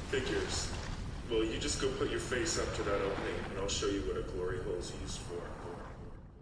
Figures. Well, you just go put your face up to that opening, and I'll show you what a glory hole's used for.